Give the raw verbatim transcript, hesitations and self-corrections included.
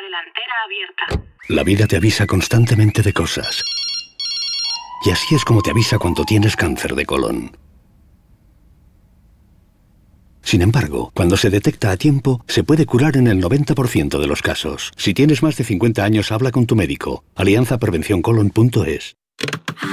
delantera abierta. La vida te avisa constantemente de cosas. Y así es como te avisa cuando tienes cáncer de colon. Sin embargo, cuando se detecta a tiempo, se puede curar en el noventa por ciento de los casos. Si tienes más de cincuenta años, habla con tu médico. alianza prevención colon punto es